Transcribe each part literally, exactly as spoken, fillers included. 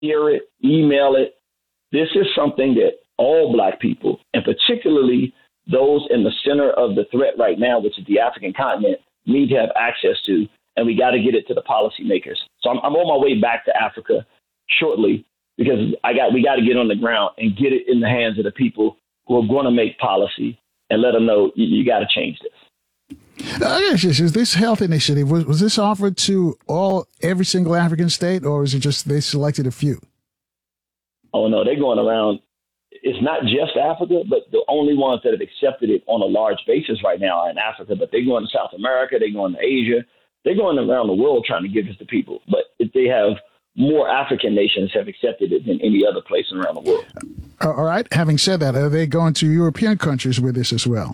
hear it, email it. This is something that all Black people, and particularly those in the center of the threat right now, which is the African continent, need to have access to, and we got to get it to the policymakers. So I'm, I'm on my way back to Africa shortly because I got we got to get on the ground and get it in the hands of the people who are going to make policy and let them know you, you got to change this. Uh, yes, yes, is this health initiative, was, was this offered to all every single African state, or is it just they selected a few? Oh, no, they're going around. It's not just Africa, but the only ones that have accepted it on a large basis right now are in Africa. But they're going to South America, they're going to Asia, they're going around the world trying to give this to people. But if they have more African nations have accepted it than any other place around the world. All right. Having said that, are they going to European countries with this as well?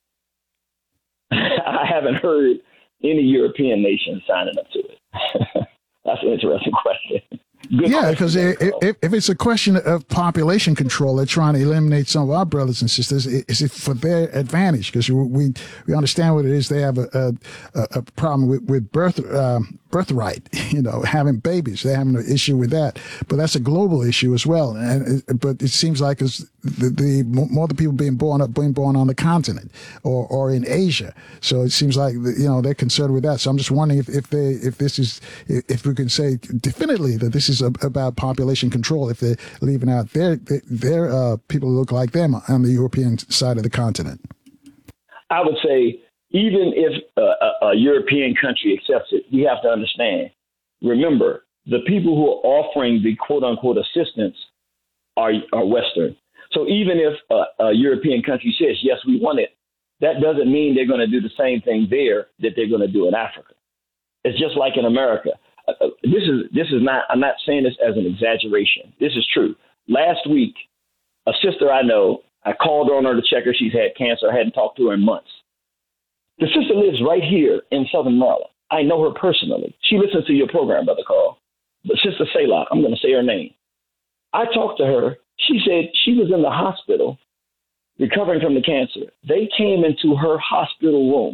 I haven't heard any European nation signing up to it. That's an interesting question. Good yeah, because if, if it's a question of population control, they're trying to eliminate some of our brothers and sisters. Is it for their advantage? Because we we understand what it is. They have a a, a problem with with birth um, birthright. You know, having babies. They're having an issue with that. But that's a global issue as well. And but it seems like it's the, the more the people being born up being born on the continent or or in Asia. So it seems like you know they're concerned with that. So I'm just wondering if if they if this is if we can say definitively that this is about population control if they're leaving out their their uh, people who look like them on the European side of the continent. I would say even if a, a European country accepts it, we have to understand, remember, the people who are offering the quote-unquote assistance are, are Western. So even if a, a European country says, yes, we want it, that doesn't mean they're going to do the same thing there that they're going to do in Africa. It's just like in America. Uh, this is this is not, I'm not saying this as an exaggeration. This is true. Last week, a sister I know, I called on her to check her. She's had cancer. I hadn't talked to her in months. The sister lives right here in Southern Maryland. I know her personally. She listens to your program, Brother Carl. But Sister Selah, I'm going to say her name. I talked to her. She said she was in the hospital recovering from the cancer. They came into her hospital room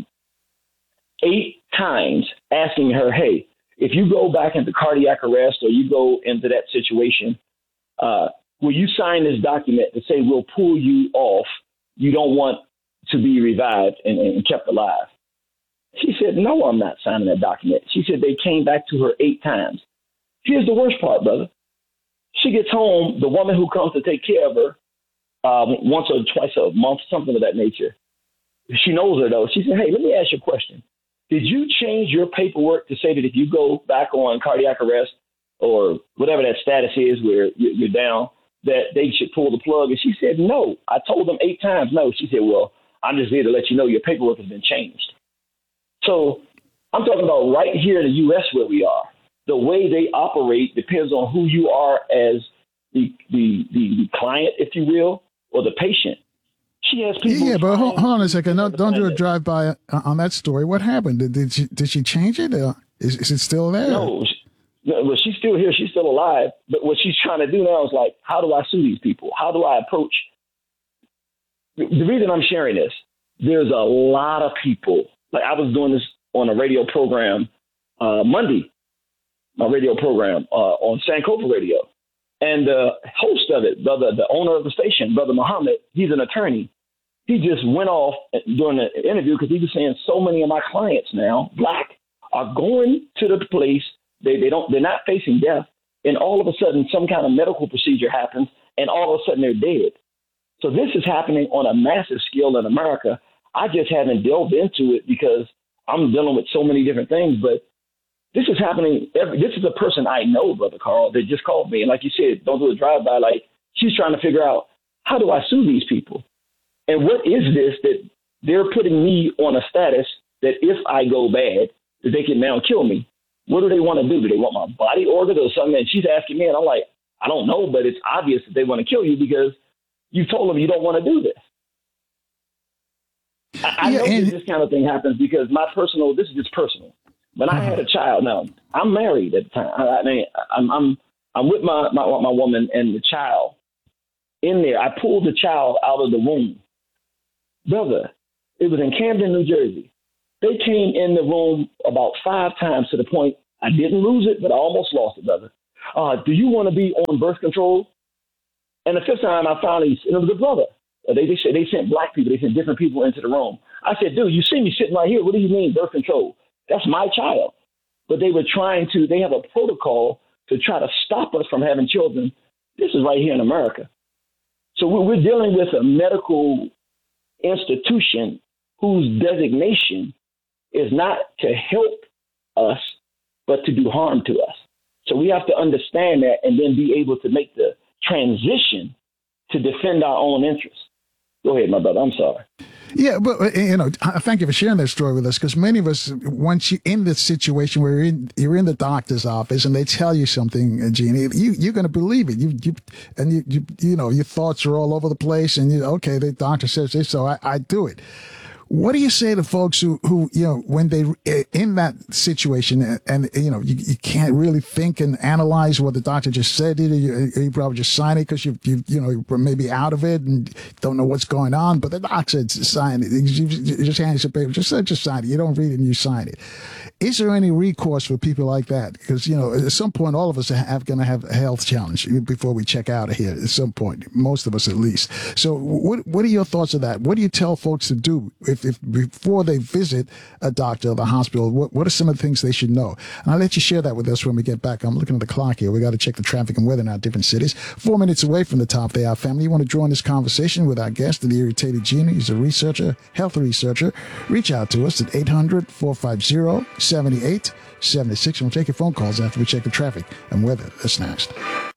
eight times asking her, hey, if you go back into cardiac arrest or you go into that situation, uh, will you sign this document to say we'll pull you off? You don't want to be revived and, and kept alive. She said, no, I'm not signing that document. She said they came back to her eight times. Here's the worst part, brother. She gets home, the woman who comes to take care of her um, once or twice a month, something of that nature. She knows her, though. She said, hey, let me ask you a question. Did you change your paperwork to say that if you go back on cardiac arrest or whatever that status is where you're down, that they should pull the plug? And she said, no. I told them eight times no. She said, well, I'm just here to let you know your paperwork has been changed. So I'm talking about right here in the U S where we are. The way they operate depends on who you are as the the, the, the client, if you will, or the patient. She has people. Yeah, but hold, hold on a second. No, don't do a drive-by on that story. What happened? Did, did she did she change it? Or is, is it still there? No, she, no, well, she's still here. She's still alive. But what she's trying to do now is like, how do I sue these people? How do I approach? The reason I'm sharing this, there's a lot of people. Like I was doing this on a radio program uh, Monday, my radio program uh, on Sankofa Radio. And the host of it, brother, the owner of the station, Brother Muhammad, he's an attorney. He just went off during the interview because he was saying so many of my clients now, Black, are going to the place. They they don't they're not facing death, and all of a sudden some kind of medical procedure happens, and all of a sudden they're dead. So this is happening on a massive scale in America. I just haven't delved into it because I'm dealing with so many different things, but this is happening. Every, this is a person I know, Brother Carl, that just called me. And like you said, don't do a drive-by. Like she's trying to figure out, how do I sue these people? And what is this that they're putting me on a status that if I go bad, that they can now kill me? What do they want to do? Do they want my body organ or something? And she's asking me, and I'm like, I don't know, but it's obvious that they want to kill you because you told them you don't want to do this. I, I yeah, know and- that this kind of thing happens because my personal, this is just personal. When I had a child, now I'm married at the time. I mean, I'm I'm I'm with my, my my woman and the child in there. I pulled the child out of the womb, brother. It was in Camden, New Jersey. They came in the room about five times to the point I didn't lose it, but I almost lost it, brother. uh, do you want to be on birth control? And the fifth time I finally, it was a brother. They, they, they sent black people, they sent different people into the room. I said, dude, you see me sitting right here. What do you mean birth control? That's my child. But they were trying to, they have a protocol to try to stop us from having children. This is right here in America. So we're dealing with a medical institution whose designation is not to help us, but to do harm to us. So we have to understand that and then be able to make the transition to defend our own interests. Go ahead, my brother. I'm sorry. Yeah, but you know, thank you for sharing that story with us, because many of us, once you're in this situation where you're in, you're in the doctor's office and they tell you something, Jeannie, you you're going to believe it. You you and you, you you know your thoughts are all over the place, and you okay, the doctor says this, so I, I do it. What do you say to folks who, who, you know, when they in that situation and, and you know, you, you can't really think and analyze what the doctor just said, either you, you probably just sign it because you, you, you know, you're maybe out of it and don't know what's going on, but the doctor said sign it. You just hand you paper, just, just sign it. You don't read it and you sign it. Is there any recourse for people like that? Because, you know, at some point, all of us are going to have a health challenge before we check out of here at some point, most of us at least. So what what are your thoughts of that? What do you tell folks to do if, if before they visit a doctor or the hospital? What, what are some of the things they should know? And I'll let you share that with us when we get back. I'm looking at the clock here. We got to check the traffic and weather in our different cities. Four minutes away from the top of the hour, family. You want to join this conversation with our guest, the Irritated Genie. He's a researcher, health researcher. Reach out to us at eight hundred, four five zero, seven eight seven six. We'll take your phone calls after we check the traffic and weather. That's next.